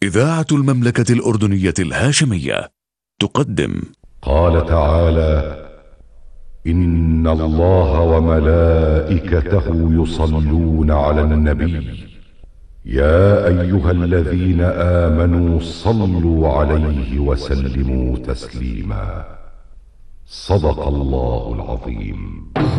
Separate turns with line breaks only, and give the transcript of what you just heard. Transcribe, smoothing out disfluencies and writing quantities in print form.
إذاعة المملكة الأردنية الهاشمية تقدم.
قال تعالى: إن الله وملائكته يصلون على النبي يا أيها الذين آمنوا صلوا عليه وسلموا تسليما. صدق الله العظيم.